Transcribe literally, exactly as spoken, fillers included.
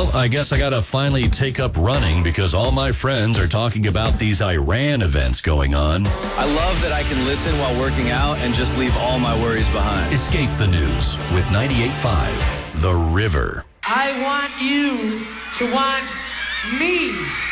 Well, I guess I got to finally take up running because all my friends are talking about these Iran events going on. I love that I can listen while working out and just leave all my worries behind. Escape the news with ninety-eight point five The River. I want you to want me.